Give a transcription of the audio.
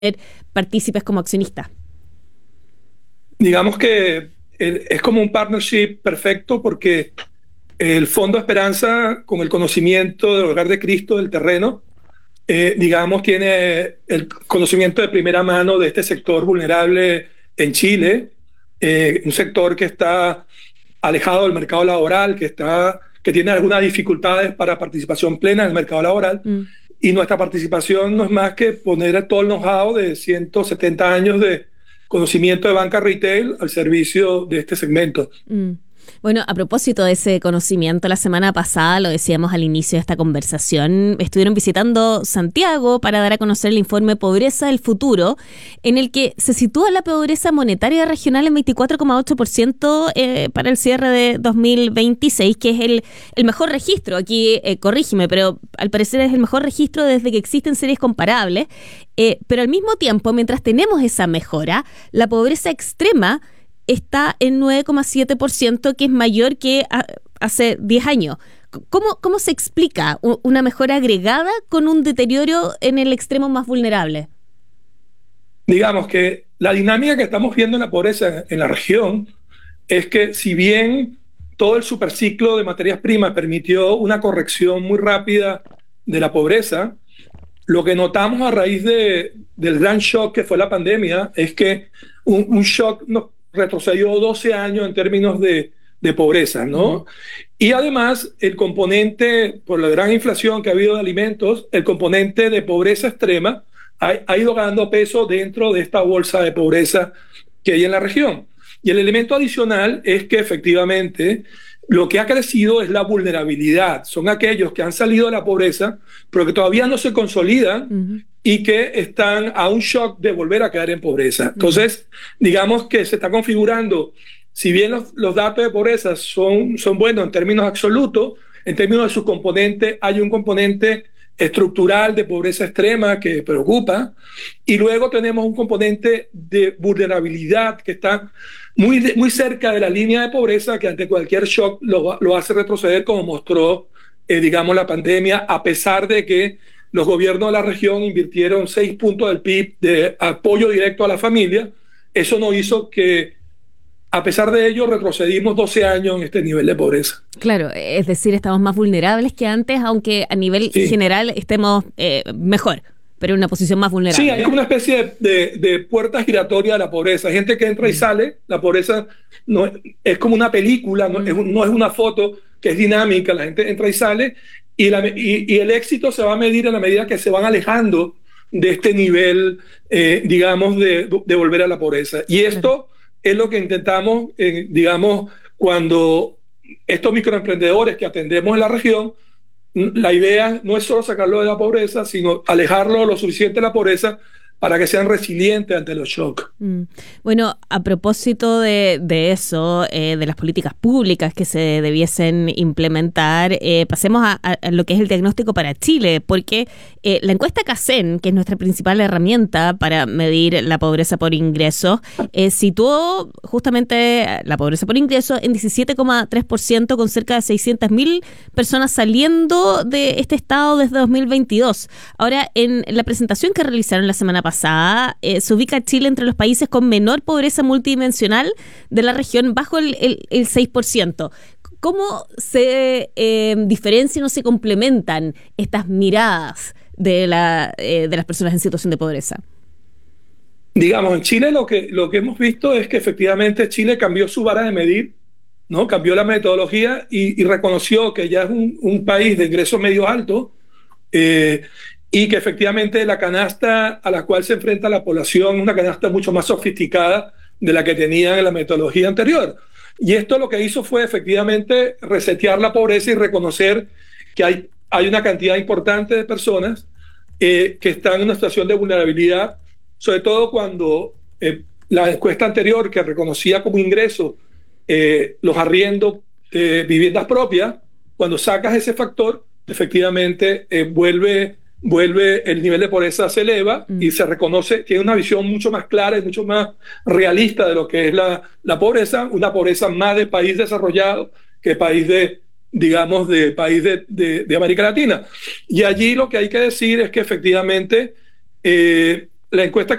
partícipes como accionistas. Digamos que es como un partnership perfecto porque el Fondo Esperanza, con el conocimiento del hogar de Cristo del terreno, digamos, tiene el conocimiento de primera mano de este sector vulnerable en Chile, un sector que está alejado del mercado laboral, que tiene algunas dificultades para participación plena en el mercado laboral. Y nuestra participación no es más que poner todo el know-how de 170 años de conocimiento de banca retail al servicio de este segmento. Bueno, a propósito de ese conocimiento, la semana pasada, lo decíamos al inicio de esta conversación, estuvieron visitando Santiago para dar a conocer el informe Pobreza del Futuro, en el que se sitúa la pobreza monetaria regional en 24,8% para el cierre de 2026, que es el mejor registro. Aquí, corrígeme, pero al parecer es el mejor registro desde que existen series comparables. Pero al mismo tiempo, mientras tenemos esa mejora, la pobreza extrema está en 9,7%, que es mayor que hace 10 años. ¿Cómo se explica una mejora agregada con un deterioro en el extremo más vulnerable? Digamos que la dinámica que estamos viendo en la pobreza en la región es que, si bien todo el superciclo de materias primas permitió una corrección muy rápida de la pobreza, lo que notamos a raíz del gran shock que fue la pandemia es que un shock nos retrocedió 12 años en términos de pobreza, ¿no? Y además, el componente, por la gran inflación que ha habido de alimentos, el componente de pobreza extrema ha ido ganando peso dentro de esta bolsa de pobreza que hay en la región. Y el elemento adicional es que efectivamente lo que ha crecido es la vulnerabilidad. Son aquellos que han salido de la pobreza, pero que todavía no se consolidan y que están a un shock de volver a caer en pobreza. Entonces, digamos que se está configurando, si bien los datos de pobreza son buenos en términos absolutos, en términos de su componente, hay un componente estructural de pobreza extrema que preocupa, y luego tenemos un componente de vulnerabilidad que está muy cerca de la línea de pobreza, que ante cualquier shock lo hace retroceder, como mostró, digamos, la pandemia, a pesar de que los gobiernos de la región invirtieron 6 puntos del PIB de apoyo directo a la familia. Eso no hizo que, a pesar de ello, retrocedimos 12 años en este nivel de pobreza. Claro, es decir, estamos más vulnerables que antes, aunque a nivel general estemos mejor, pero en una posición más vulnerable. Sí, hay como una especie de puerta giratoria de la pobreza. Hay gente que entra y sale. La pobreza no, es como una película, no es una foto que es dinámica. La gente entra y sale, y el éxito se va a medir en la medida que se van alejando de este nivel, digamos, de volver a la pobreza. Y esto es lo que intentamos, digamos, cuando estos microemprendedores que atendemos en la región, la idea no es solo sacarlo de la pobreza, sino alejarlo lo suficiente de la pobreza para que sean resilientes ante los shocks. Bueno, a propósito de eso, de las políticas públicas que se debiesen implementar, pasemos a lo que es el diagnóstico para Chile, porque la encuesta CACEN, que es nuestra principal herramienta para medir la pobreza por ingresos, situó justamente la pobreza por ingresos en 17,3%, con cerca de 600.000 personas saliendo de este estado desde 2022. Ahora, en la presentación que realizaron la semana pasada, se ubica Chile entre los países con menor pobreza multidimensional de la región, bajo el 6%. ¿Cómo se diferencian o se complementan estas miradas de las personas en situación de pobreza? Digamos, en Chile lo que hemos visto es que efectivamente Chile cambió su vara de medir, ¿no? Cambió la metodología y reconoció que ya es un país de ingresos medio altos, y que efectivamente la canasta a la cual se enfrenta la población es una canasta mucho más sofisticada de la que tenían en la metodología anterior. Y esto lo que hizo fue efectivamente resetear la pobreza y reconocer que hay una cantidad importante de personas que están en una situación de vulnerabilidad, sobre todo cuando la encuesta anterior, que reconocía como ingreso los arriendos de viviendas propias, cuando sacas ese factor, efectivamente vuelve el nivel de pobreza, se eleva y se reconoce, tiene una visión mucho más clara y mucho más realista de lo que es la pobreza, una pobreza más de país desarrollado que país digamos, de país de América Latina. Y allí lo que hay que decir es que efectivamente la encuesta